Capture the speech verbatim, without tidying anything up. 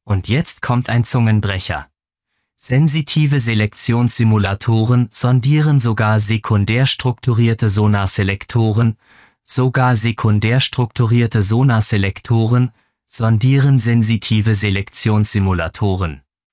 Und jetzt kommt ein Zungenbrecher. Sensitive Selektionssimulatoren sondieren sogar sekundär strukturierte Sonarselektoren, sogar sekundär strukturierte Sonarselektoren sondieren sensitive Selektionssimulatoren.